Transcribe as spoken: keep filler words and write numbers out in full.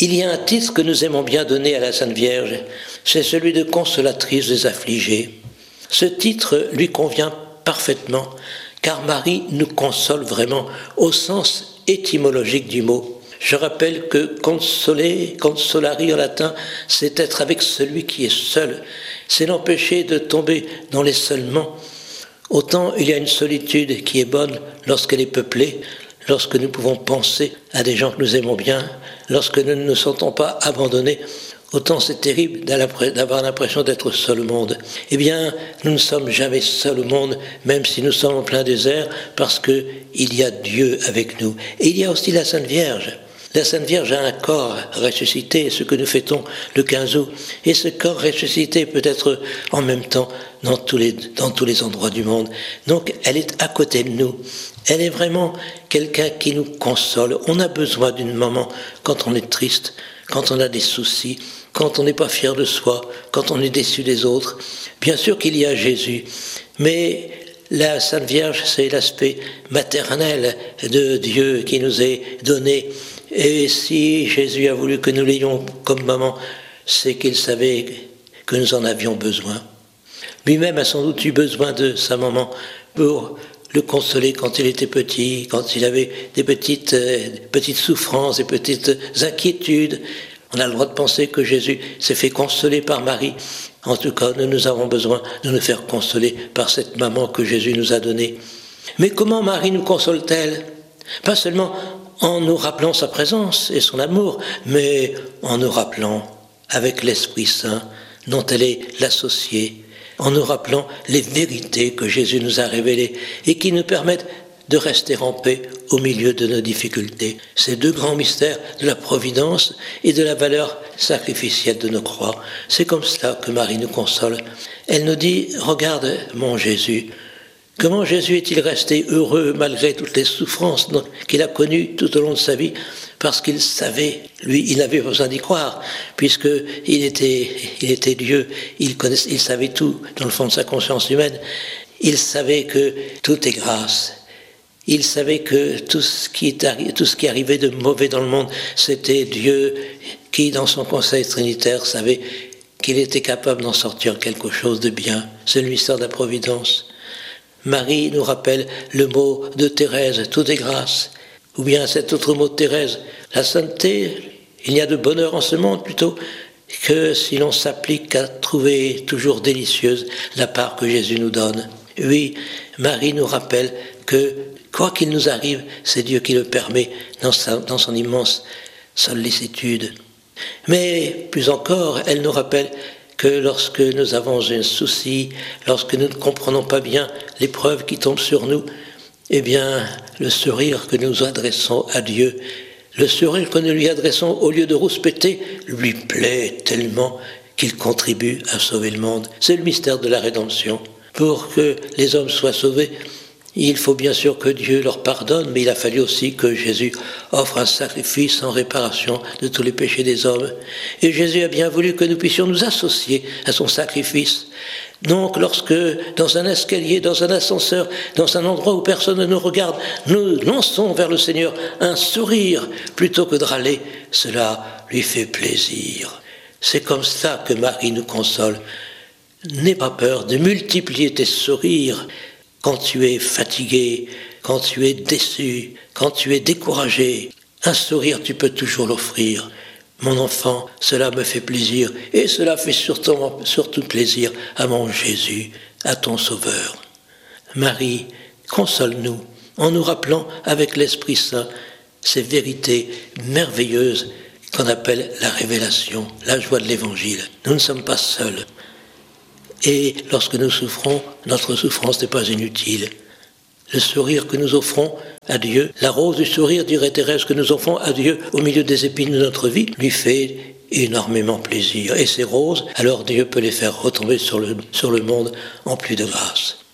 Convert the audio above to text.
Il y a un titre que nous aimons bien donner à la Sainte Vierge, c'est celui de consolatrice des affligés. Ce titre lui convient parfaitement, car Marie nous console vraiment au sens étymologique du mot. Je rappelle que consoler, consolari en latin, c'est être avec celui qui est seul, c'est l'empêcher de tomber dans les seulements. Autant il y a une solitude qui est bonne lorsqu'elle est peuplée, lorsque nous pouvons penser à des gens que nous aimons bien, lorsque nous ne nous sentons pas abandonnés, autant c'est terrible d'avoir l'impression d'être seul au monde. Eh bien, nous ne sommes jamais seuls au monde, même si nous sommes en plein désert, parce qu'il y a Dieu avec nous. Et il y a aussi la Sainte Vierge. La Sainte Vierge a un corps ressuscité, ce que nous fêtons le quinze août. Et ce corps ressuscité peut être en même temps dans tous les, dans tous les endroits du monde. Donc, elle est à côté de nous. Elle est vraiment quelqu'un qui nous console. On a besoin d'une maman quand on est triste, quand on a des soucis, quand on n'est pas fier de soi, quand on est déçu des autres. Bien sûr qu'il y a Jésus, mais la Sainte Vierge, c'est l'aspect maternel de Dieu qui nous est donné. Et si Jésus a voulu que nous l'ayons comme maman, c'est qu'il savait que nous en avions besoin. Lui-même a sans doute eu besoin de sa maman pour le consoler quand il était petit, quand il avait des petites, euh, petites souffrances, des petites inquiétudes. On a le droit de penser que Jésus s'est fait consoler par Marie. En tout cas, nous, nous avons besoin de nous faire consoler par cette maman que Jésus nous a donnée. Mais comment Marie nous console-t-elle ? Pas seulement en nous rappelant sa présence et son amour, mais en nous rappelant avec l'Esprit Saint dont elle est l'associée, en nous rappelant les vérités que Jésus nous a révélées et qui nous permettent de rester en paix au milieu de nos difficultés. Ces deux grands mystères de la providence et de la valeur sacrificielle de nos croix. C'est comme cela que Marie nous console. Elle nous dit, regarde mon Jésus, comment Jésus est-il resté heureux malgré toutes les souffrances qu'il a connues tout au long de sa vie, parce qu'il savait, lui, il n'avait pas besoin d'y croire, puisqu'il était, il était Dieu, il, connaissait, il savait tout dans le fond de sa conscience humaine, il savait que tout est grâce. Il savait que tout ce, qui est, tout ce qui arrivait de mauvais dans le monde, c'était Dieu qui, dans son conseil trinitaire, savait qu'il était capable d'en sortir quelque chose de bien. C'est le mystère de la providence. Marie nous rappelle le mot de Thérèse, tout est grâce. Ou bien cet autre mot de Thérèse, la sainteté, il n'y a de bonheur en ce monde plutôt que si l'on s'applique à trouver toujours délicieuse la part que Jésus nous donne. Oui, Marie nous rappelle que quoi qu'il nous arrive, c'est Dieu qui le permet dans, sa, dans son immense sollicitude. Mais plus encore, elle nous rappelle que lorsque nous avons un souci, lorsque nous ne comprenons pas bien l'épreuve qui tombe sur nous, eh bien, le sourire que nous adressons à Dieu, le sourire que nous lui adressons au lieu de rouspéter, lui plaît tellement qu'il contribue à sauver le monde. C'est le mystère de la rédemption. Pour que les hommes soient sauvés, il faut bien sûr que Dieu leur pardonne, mais il a fallu aussi que Jésus offre un sacrifice en réparation de tous les péchés des hommes. Et Jésus a bien voulu que nous puissions nous associer à son sacrifice. Donc, lorsque, dans un escalier, dans un ascenseur, dans un endroit où personne ne nous regarde, nous lançons vers le Seigneur un sourire plutôt que de râler, cela lui fait plaisir. C'est comme ça que Marie nous console. N'aie pas peur de multiplier tes sourires quand tu es fatigué, quand tu es déçu, quand tu es découragé. Un sourire, tu peux toujours l'offrir. Mon enfant, cela me fait plaisir, et cela fait surtout, surtout plaisir à mon Jésus, à ton Sauveur. Marie, console-nous en nous rappelant avec l'Esprit Saint ces vérités merveilleuses qu'on appelle la révélation, la joie de l'Évangile. Nous ne sommes pas seuls. Et lorsque nous souffrons, notre souffrance n'est pas inutile. Le sourire que nous offrons à Dieu, la rose du sourire, dirait Thérèse, que nous offrons à Dieu au milieu des épines de notre vie, lui fait énormément plaisir. Et ces roses, alors Dieu peut les faire retomber sur le, sur le monde en pluie de grâce.